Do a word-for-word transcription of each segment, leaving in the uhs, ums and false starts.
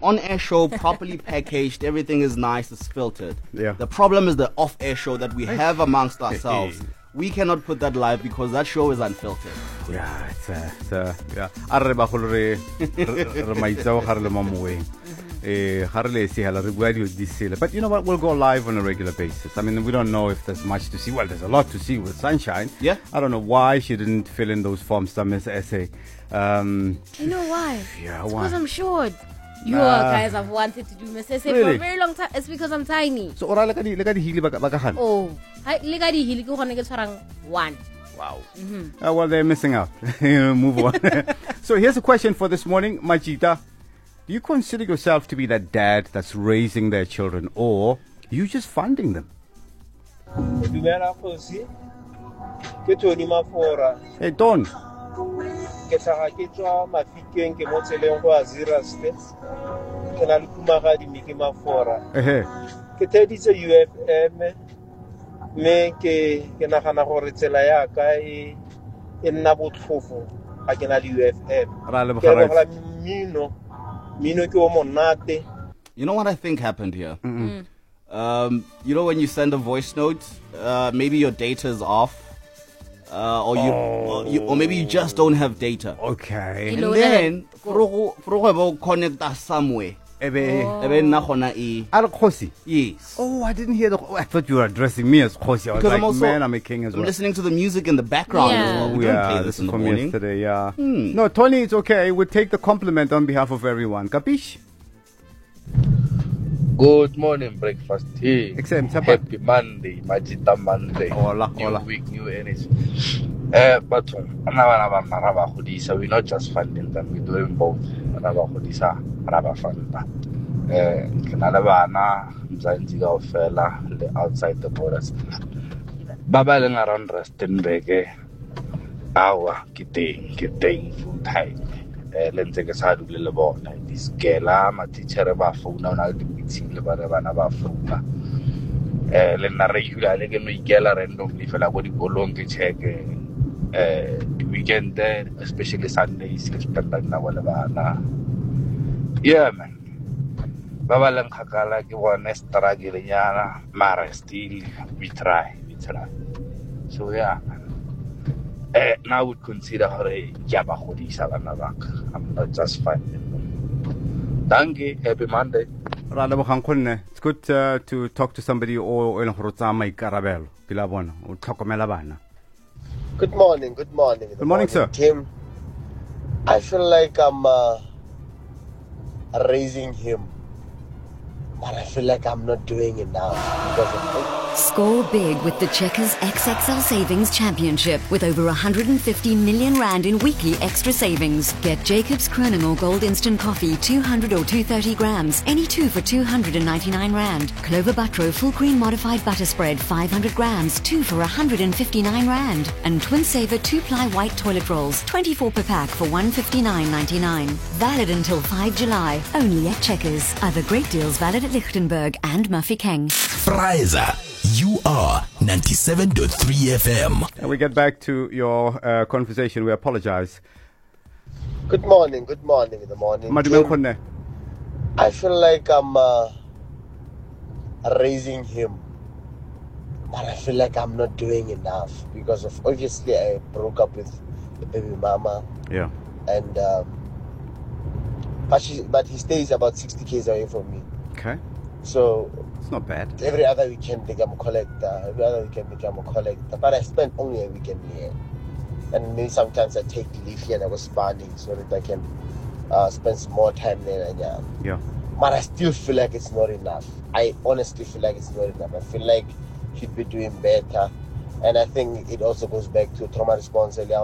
on-air show, properly packaged, everything is nice, it's filtered. Yeah. The problem is the off-air show that we have amongst ourselves. We cannot put that live because that show is unfiltered. Yeah, it's a, it's a yeah. Arre ba go re re maitsao ga re le mamoeng. Eh ga re le se hala re bua di disele. But you know what, we'll go live on a regular basis. I mean, we don't know if there's much to see. Well, there's a lot to see with Sunshine. Yeah. I don't know why she didn't fill in those forms, some essay. Um You know why? Yeah, it's why? because I'm short. You Nah. guys have wanted to do Messese for Really? a very long time. It's because I'm tiny. So ora le ka di le ka di hili ba ka ba ka gana. Oh, I le ka di hili ke gone ke tshwarang one. Wow. Uh, well, they're missing out. Move on. So here's a question for this morning, Majita. Do you consider yourself to be that dad that's raising their children, or are you just funding them? Dumela Khosi. Ke Tony Mafora. Hey, Don. Ke tla ke tswa Mafikeng ke mo tseleng go Azira State. Ke na le kumagadi Miki Mafora. Hey. Ke teditse U F M me ke ke nagana gore tsela ya ka e e nna botlhofo ga ke na le U F M. Ra le Ke re bogara. go mino mino ke o monate. You know what I think happened here? Um, you know when you send a voice note, uh, maybe your data is off, uh, or you, or you, or maybe you just don't have data. Okay. You And know then, that- forogo forogo bo connect us somewhere. Ebe. Ebe nna gona e. Al Khosi. Yes. Oh, I didn't hear the. Oh, I thought you were addressing me as Khosi. I was Because like, I'm also man, I'm a king as I'm well. listening to the music in the background Yeah. as well. Oh, We don't yeah, play this this is in the from morning. yesterday, yeah. No, Tony, it's okay. We'll take the compliment on behalf of everyone. Capiche? Good morning, breakfast. Hey, Except, happy Monday, Majita Monday. Hola, new hola. week, new energy. Eh, but we're not just funding them, we're doing both. Eh, Kanalabana, Zanzi Fella, the outside the borders. Babaling around Rustenburg, our kitting, kitting, full time. Lenze ke sa dule le bona this girl ma teacher ba phone na le meeting le ba bana ba phone eh le na regular le ke no ikela randomly fela go dikolong ke check eh the weekend there, especially Sundays ke spend na go le bana. Yeah man, ba ba leng khakala ke bona struggle nyana mara still we try we try. So yeah, Uh, now I would consider her a Yabahodi Salanavak. I'm not just finding them. Thank you. Happy Monday. It's good uh, to talk to somebody or in Horozama Carabel, Pilabon, or Tocomelabana. Good morning, good morning. Good morning, sir. Tim. I feel like I'm uh, raising him, but I feel like I'm not doing enough because of Score big with the Checkers X X L Savings Championship with over one hundred fifty million rand in weekly extra savings. Get Jacob's Kronenor Gold Instant Coffee two hundred or two hundred thirty grams, any two for two hundred ninety-nine rand. Clover Butro Full Cream Modified Butter Spread five hundred grams, two for one hundred fifty-nine rand. And Twin Saver two ply white toilet rolls, twenty-four per pack for one hundred fifty-nine ninety-nine. Valid until the fifth of July. Only at Checkers. Other great deals valid at Lichtenberg and Mafeking. Fraiza, you are ninety-seven point three F M. And we get back to your uh, conversation. We apologize. Good morning, good morning in the morning. Madumel Tim. Khonne. I feel like I'm uh, raising him, but I feel like I'm not doing enough because of obviously I broke up with the baby mama, Yeah. and um, but she, but he stays about sixty k's away from me. Okay. So It's not bad. every other weekend they come a collector, every other weekend they come a collector. But I spend only a weekend here, and maybe sometimes I take leave here and I was spending so that I can uh, spend some more time there. And yeah. Yeah. But I still feel like it's not enough. I honestly feel like it's not enough. I feel like he'd be doing better. And I think it also goes back to trauma response. I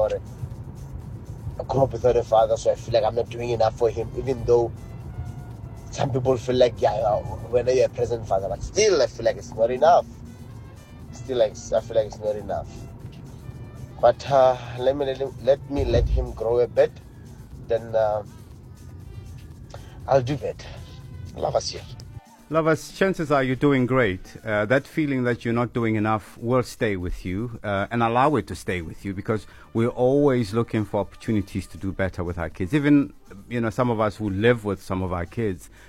grew up without a father, so I feel like I'm not doing enough for him, even though some people feel like, yeah, when you're a present father, but still I feel like it's not enough. Still, like, I feel like it's not enough. But uh, let me let, him, let me let him grow a bit, then uh, I'll do better. Love us here. Lovers, chances are you're doing great. Uh, that feeling that you're not doing enough will stay with you uh, and allow it to stay with you, because we're always looking for opportunities to do better with our kids. Even, you know, some of us who live with some of our kids,